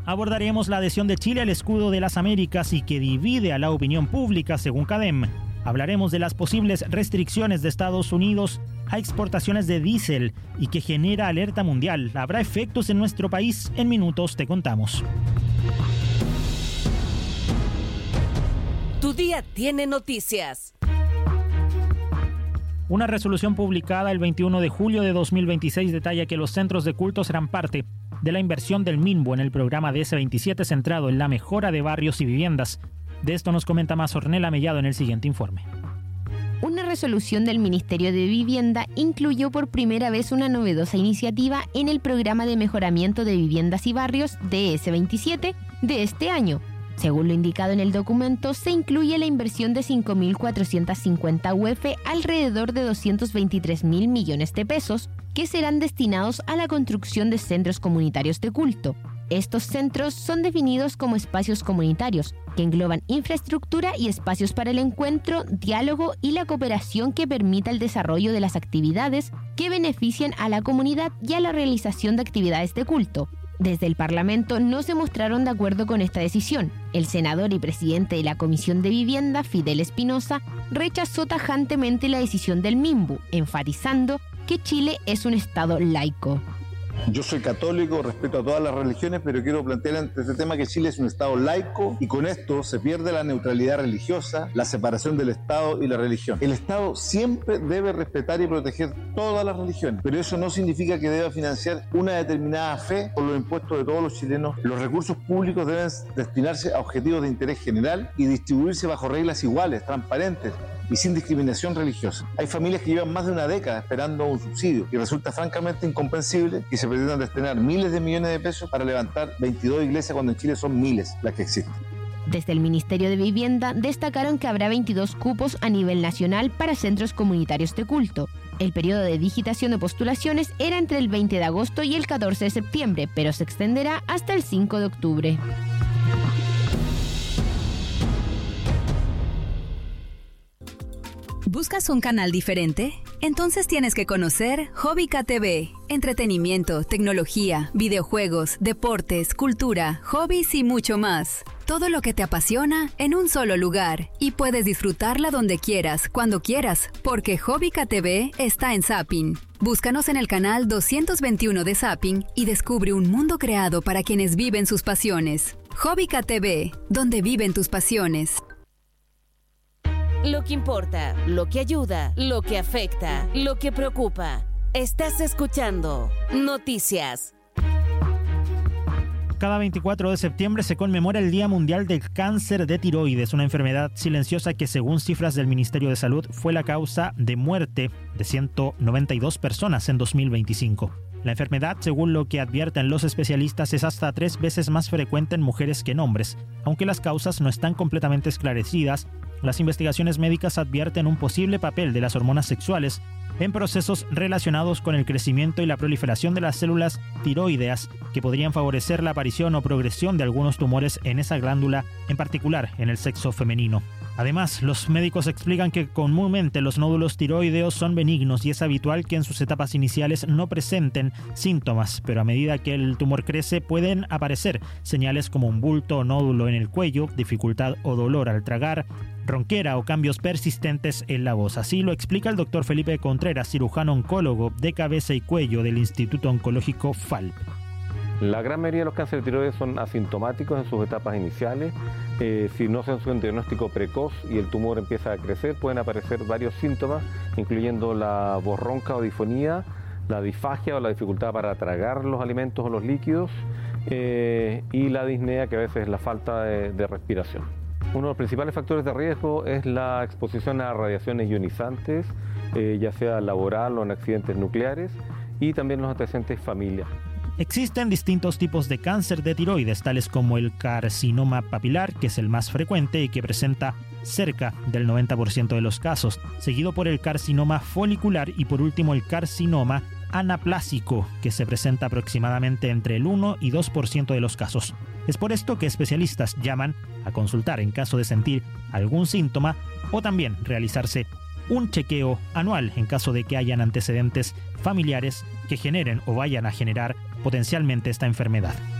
Abordaremos la adhesión de Chile al escudo de las Américas y que divide a la opinión pública, según CADEM. Hablaremos de las posibles restricciones de Estados Unidos a exportaciones de diésel y que genera alerta mundial. ¿Habrá efectos en nuestro país? En minutos te contamos. Tu día tiene noticias. Una resolución publicada el 21 de julio de 2026 detalla que los centros de culto serán parte de la inversión del MINBU en el programa DS27 centrado en la mejora de barrios y viviendas. De esto nos comenta más Ornella Mellado en el siguiente informe. Una resolución del Ministerio de Vivienda incluyó por primera vez una novedosa iniciativa en el programa de mejoramiento de viviendas y barrios DS27 de este año. Según lo indicado en el documento, se incluye la inversión de 5.450 UF, alrededor de 223.000 millones de pesos, que serán destinados a la construcción de centros comunitarios de culto. Estos centros son definidos como espacios comunitarios, que engloban infraestructura y espacios para el encuentro, diálogo y la cooperación que permita el desarrollo de las actividades que benefician a la comunidad y a la realización de actividades de culto. Desde el Parlamento no se mostraron de acuerdo con esta decisión. El senador y presidente de la Comisión de Vivienda, Fidel Espinosa, rechazó tajantemente la decisión del MINBU, enfatizando que Chile es un Estado laico. Yo soy católico, respeto a todas las religiones, pero quiero plantear ante este tema que Chile es un Estado laico y con esto se pierde la neutralidad religiosa, la separación del Estado y la religión. El Estado siempre debe respetar y proteger todas las religiones, pero eso no significa que deba financiar una determinada fe por los impuestos de todos los chilenos. Los recursos públicos deben destinarse a objetivos de interés general y distribuirse bajo reglas iguales, transparentes y sin discriminación religiosa. Hay familias que llevan más de una década esperando un subsidio y resulta francamente incomprensible que se pretendan destinar miles de millones de pesos para levantar 22 iglesias cuando en Chile son miles las que existen. Desde el Ministerio de Vivienda destacaron que habrá 22 cupos a nivel nacional para centros comunitarios de culto. El periodo de digitación de postulaciones era entre el 20 de agosto y el 14 de septiembre, pero se extenderá hasta el 5 de octubre. ¿Buscas un canal diferente? Entonces tienes que conocer Hobbica TV. Entretenimiento, tecnología, videojuegos, deportes, cultura, hobbies y mucho más. Todo lo que te apasiona en un solo lugar. Y puedes disfrutarla donde quieras, cuando quieras, porque Hobbica TV está en Zapping. Búscanos en el canal 221 de Zapping y descubre un mundo creado para quienes viven sus pasiones. Hobbica TV, donde viven tus pasiones. Lo que importa, lo que ayuda, lo que afecta, lo que preocupa. Estás escuchando Noticias. Cada 24 de septiembre se conmemora el Día Mundial del Cáncer de Tiroides, una enfermedad silenciosa que, según cifras del Ministerio de Salud, fue la causa de muerte de 192 personas en 2025. La enfermedad, según lo que advierten los especialistas, es hasta 3 veces más frecuente en mujeres que en hombres. Aunque las causas no están completamente esclarecidas, las investigaciones médicas advierten un posible papel de las hormonas sexuales en procesos relacionados con el crecimiento y la proliferación de las células tiroideas que podrían favorecer la aparición o progresión de algunos tumores en esa glándula, en particular en el sexo femenino. Además, los médicos explican que comúnmente los nódulos tiroideos son benignos y es habitual que en sus etapas iniciales no presenten síntomas, pero a medida que el tumor crece pueden aparecer señales como un bulto o nódulo en el cuello, dificultad o dolor al tragar, ronquera o cambios persistentes en la voz. Así lo explica el doctor Felipe Contreras, cirujano oncólogo de cabeza y cuello del Instituto Oncológico FALP. La gran mayoría de los cánceres de tiroides son asintomáticos en sus etapas iniciales. Si no se hace un diagnóstico precoz y el tumor empieza a crecer, pueden aparecer varios síntomas, incluyendo la voz ronca o difonía, la disfagia o la dificultad para tragar los alimentos o los líquidos, y la disnea, que a veces es la falta de respiración. Uno de los principales factores de riesgo es la exposición a radiaciones ionizantes, ya sea laboral o en accidentes nucleares, y también los antecedentes familia. Existen distintos tipos de cáncer de tiroides, tales como el carcinoma papilar, que es el más frecuente y que presenta cerca del 90% de los casos, seguido por el carcinoma folicular y por último el carcinoma anaplásico, que se presenta aproximadamente entre el 1 y 2% de los casos. Es por esto que especialistas llaman a consultar en caso de sentir algún síntoma o también realizarse un chequeo anual en caso de que hayan antecedentes familiares que generen o vayan a generar potencialmente esta enfermedad.